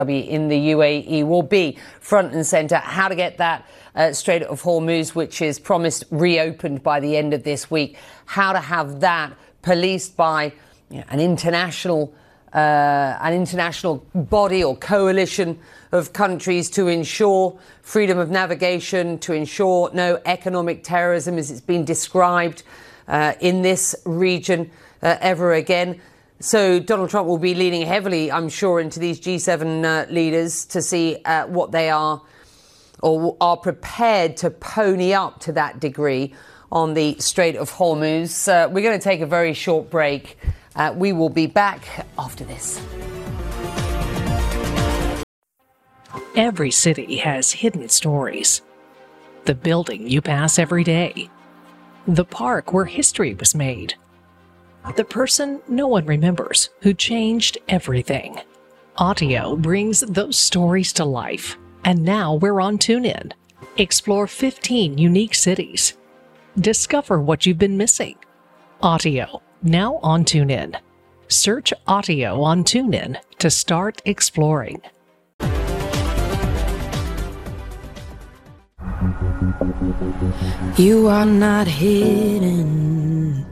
in the UAE will be front and centre. How to get that Strait of Hormuz, which is promised reopened by the end of this week. How to have that policed by an international body or coalition of countries to ensure freedom of navigation, to ensure no economic terrorism, as it's been described in this region ever again. So Donald Trump will be leaning heavily, I'm sure, into these G7 leaders to see what they are or are prepared to pony up to that degree on the Strait of Hormuz. We're going to take a very short break. We will be back after this. Every city has hidden stories. The building you pass every day. The park where history was made. The person no one remembers who changed everything. Audio brings those stories to life. And now we're on TuneIn. Explore 15 unique cities. Discover what you've been missing. Audio, now on TuneIn. Search Audio on TuneIn to start exploring. You are not hidden.